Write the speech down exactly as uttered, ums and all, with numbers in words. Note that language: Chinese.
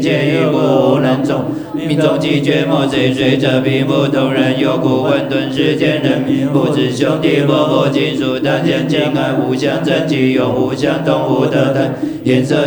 见于故无能种。命中既绝莫谁随着彼不同人有故混沌世间人民不知兄弟婆婆亲属当前情爱互相争其用互相同互得谈颜色